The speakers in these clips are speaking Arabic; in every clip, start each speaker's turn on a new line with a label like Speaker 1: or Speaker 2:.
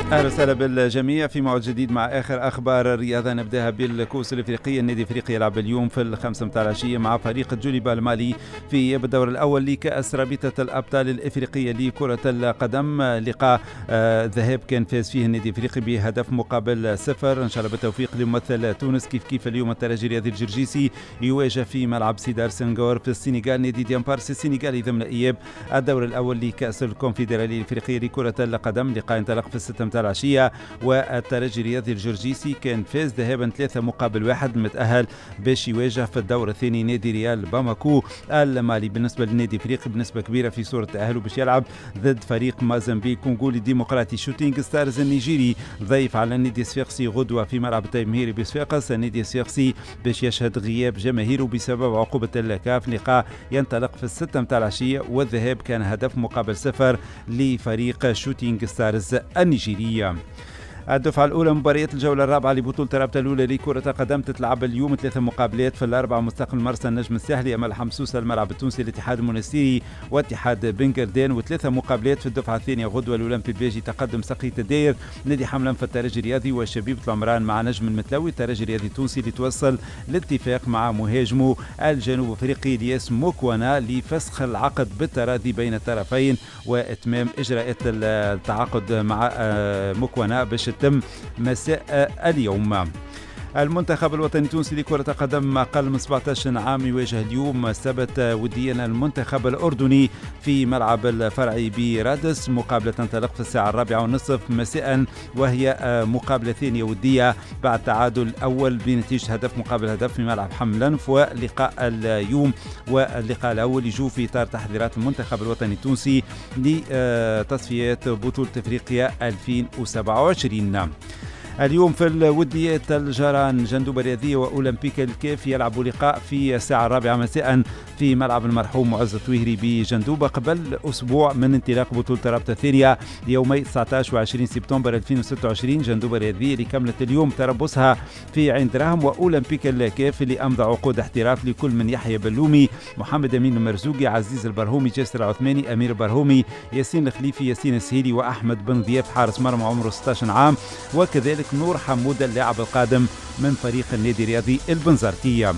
Speaker 1: أهلا وسهلا بالجميع في موعد جديد مع آخر أخبار الرياضة. نبدأها بالكؤوس الإفريقية. النادي الإفريقي يلعب اليوم في 5 متاع العشية مع فريق جوليبا المالي في الدور الأول لكأس رابطة الأبطال الإفريقية لكرة القدم. لقاء ذهاب كان فاز فيه النادي الإفريقي بهدف مقابل 0. إن شاء الله بالتوفيق لممثل تونس. كيف اليوم الترجي الرياضي الجرجيسي يواجه في ملعب سيدار سنغور في السنغال نادي ديامبارس السنغالي ضمن إياب الدور الأول لكأس الكونفدرالية الإفريقية لكرة القدم. لقاء انطلق في 6 متاع العشية والترجي الرياضي الجرجيسي كان فاز ذهابا 3-1 متأهل باش يواجه في الدور الثاني نادي ريال باماكو المالي. بالنسبة للنادي الإفريقي بنسبة كبيرة في صورة تأهله باش يلعب ضد فريق موزمبيق كونغولي ديمقراطي. شوتينغ ستارز النيجيري ضيف على النادي الصفاقسي غدوة في ملعب التيمهيري بصفاقس. النادي الصفاقسي باش يشهد غياب جماهيره بسبب عقوبة الكاف. لقاء ينطلق في 6 متاع العشية والذهاب كان هدف مقابل 0 لفريق شوتينغ ستارز النيجيري. الدفعة الأولى مباريات الجولة الرابعة لبطولة الرابطة الأولى لكرة القدم تتلعب اليوم 3 مقابلات في الأربعة مستقبل مرسى النجم الساحلي أمام حمصوصة الملعب التونسي الاتحاد المنستيري واتحاد بنكردان، و3 مقابلات في الدفعة الثانية غدوة الأولمبي البيجي تقدم سقية الداير نادي حملان في الترجي الرياضي وشبيبة العمران مع نجم المتلوي. الترجي الرياضي التونسي لتوصل لاتفاق مع مهاجمه الجنوب افريقي الياس موكوانا لفسخ العقد بالتراضي بين الطرفين واتمام اجراءات التعاقد مع موكوانا باش تم مساء اليوم. المنتخب الوطني التونسي لكرة القدم أقل من 17 عام يواجه اليوم السبت وديا المنتخب الأردني في ملعب الفرعي برادس. مقابلة تنطلق في الساعة 4:30 مساء وهي مقابلة ثانية ودية بعد تعادل أول بنتيجة هدف مقابل هدف في ملعب حملنف. ولقاء اليوم واللقاء الأول يجو في إطار تحضيرات المنتخب الوطني التونسي لتصفيات بطولة أفريقيا 2027. اليوم في الوديات الجران جندوبة الرياضية وأولمبيك الكاف يلعبوا لقاء في الساعة 4 مساء في ملعب المرحوم معز الطويهري بجندوبة قبل أسبوع من انطلاق بطولة الرابطة الثانية يومي 19 و20 سبتمبر 2026. جندوبة الرياضية اللي كملت اليوم تربصها في عين دراهم، وأولمبيك الكاف اللي أمضى عقود احتراف لكل من يحيى بلومي محمد أمين المرزوقي عزيز البرهومي جاسر العثماني أمير البرهومي ياسين الخليفي ياسين السهيلي وأحمد بن ضياف حارس مرمى عمره 16 عام، وكذلك نور حمودة اللاعب القادم من فريق النادي الرياضي البنزرتية.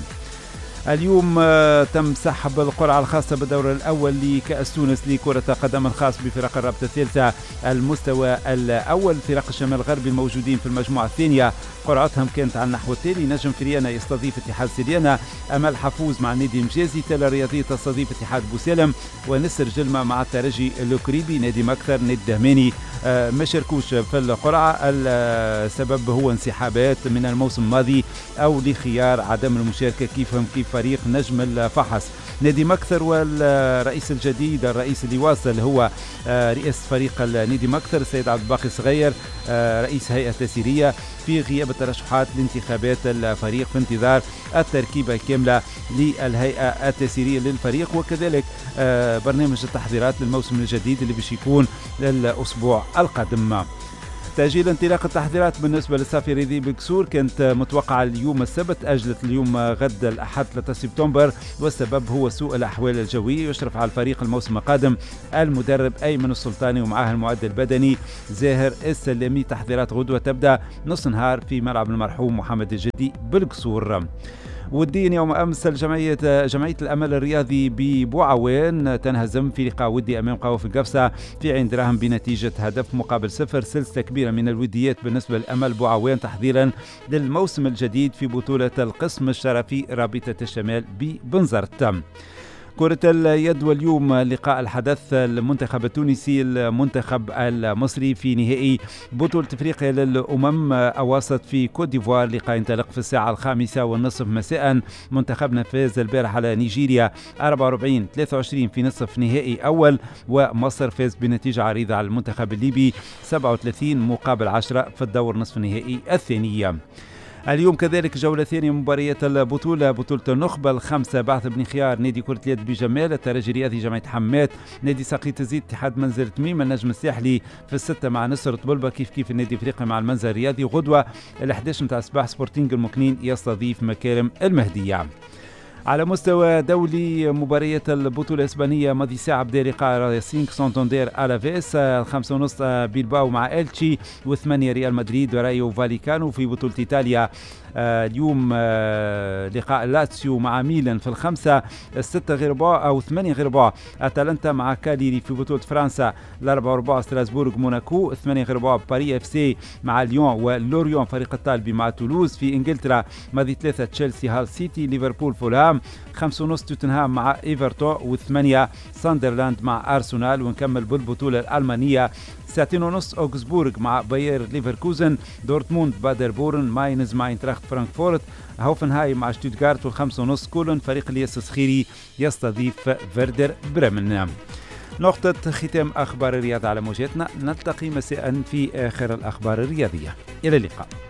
Speaker 1: اليوم تم سحب القرعة الخاصة بالدور الأول لكأس تونس لكرة القدم الخاص بفرق الرابطة الثالثة المستوى الأول. فرق الشمال الغربي الموجودين في المجموعة الثانية قرعتهم كانت على النحو التالي: نجم فريانا يستضيف اتحاد سريانا، أمل حفوز مع النادي المجازي، تلا الرياضية تستضيف اتحاد بوسالم، ونسر جلمة مع الترجي الكريبي، نادي مكثر، نادي الدهماني ما شاركوش في القرعة. السبب هو انسحابات من الموسم الماضي أو لخيار عدم المشاركة كيف فريق نجم الفحص. نادي مكثر والرئيس الجديد الرئيس اللي واصل هو رئيس فريق النادي مكثر السيد عبد الباقي صغير رئيس هيئة تسييرية في غياب الترشحات لانتخابات الفريق في انتظار التركيبة الكاملة للهيئة التسييرية للفريق، وكذلك برنامج التحضيرات للموسم الجديد اللي باش يكون الأسبوع القادم. تأجيل انطلاق التحضيرات بالنسبة للصافي الرياضي بالكسور كانت متوقعة اليوم السبت، أجلت اليوم غد الأحد 3 سبتمبر، والسبب هو سوء الأحوال الجوية. يشرف على الفريق الموسم القادم المدرب أيمن السلطاني ومعاه المعد البدني زاهر السلامي. تحضيرات غدوة تبدأ نص نهار في ملعب المرحوم محمد الجدي بالكسور. وديا يوم أمس جمعية الأمل الرياضي ببوعوان تنهزم في لقاء ودي أمام قوافل القفصة في عين دراهم بنتيجة هدف مقابل 0. سلسلة كبيرة من الوديات بالنسبة للأمل بوعوان تحضيرا للموسم الجديد في بطولة القسم الشرفي رابطة الشمال ببنزرت. كرة اليد واليوم لقاء الحدث المنتخب التونسي المنتخب المصري في نهائي بطولة افريقيا للأمم أواسط في كوت ديفوار. لقاء ينطلق في الساعة 5:30 مساء. منتخبنا فاز البارح على نيجيريا 44-23 في نصف نهائي أول، ومصر فاز بنتيجة عريضة على المنتخب الليبي 37-10 في الدور نصف النهائي الثانية. اليوم كذلك جولة ثانية مباريات البطولة، بطولة النخبة الخمسة: بعث بن خيار نادي كرة اليد بجمال، الترجي الرياضي جمعية حمات، نادي ساقية الزيت اتحاد منزل تميم، النجم الساحلي في الستة مع نصر طبلبة، كيف النادي الافريقي مع المنزل الرياضي. غدوة ال11 متاع الصباح سبورتينغ المكنين يستضيف مكارم المهدية. على مستوى دولي، مباريات البطولة الإسبانية ماضي ساعة بدأ لقاء ريسينغ سانتاندير ألافيس 5:30 بيلباو مع إلتشي، و8 ريال مدريد ورايو فاليكانو. في بطولة إيطاليا اليوم لقاء لاتسيو مع ميلان في 5، 6 غير ربع أو 8 غير ربع أتلانتا مع كاليري. في بطولة فرنسا 4:15 ستراسبورغ موناكو، 8 غير ربع باري اف سي مع ليون ولوريون فريق الطالبي مع تولوز. في إنجلترا ماضي 3 تشيلسي هال سيتي، ليفربول فولهام، 5:30 توتنهام مع إيفرتون، و8 ساندرلاند مع أرسنال. ونكمل بالبطولة الألمانية 2:30 أوغسبورغ مع باير ليفركوزن، دورتموند بادربورن، ماينز مع اينتراخت فرانكفورت، هوفنهايم مع شتوتغارت، و5:30 كولون فريق الياس الصخيري يستضيف فيردر بريمن. نقطة ختام أخبار الرياضة على موجتنا، نلتقي مساء في آخر الأخبار الرياضية. إلى اللقاء.